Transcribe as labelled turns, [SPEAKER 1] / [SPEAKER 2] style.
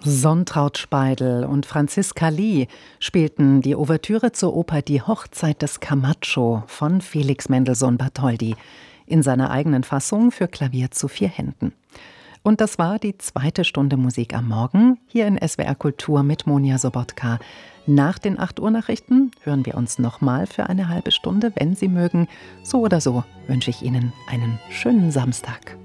[SPEAKER 1] Sonntraut Speidel und Franziska Lie spielten die Ouvertüre zur Oper Die Hochzeit des Camacho von Felix Mendelssohn Bartholdy in seiner eigenen Fassung für Klavier zu 4 Händen. Und das war die 2. Stunde Musik am Morgen hier in SWR Kultur mit Monja Sobotka. Nach den 8 Uhr Nachrichten hören wir uns nochmal für eine halbe Stunde, wenn Sie mögen. So oder so wünsche ich Ihnen einen schönen Samstag.